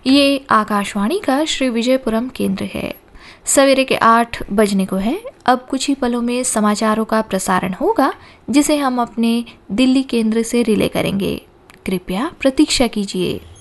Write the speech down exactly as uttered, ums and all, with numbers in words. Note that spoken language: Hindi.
ये आकाशवाणी का श्री विजयपुरम केंद्र है। सवेरे के आठ बजने को है। अब कुछ ही पलों में समाचारों का प्रसारण होगा, जिसे हम अपने दिल्ली केंद्र से रिले करेंगे। कृपया प्रतीक्षा कीजिए।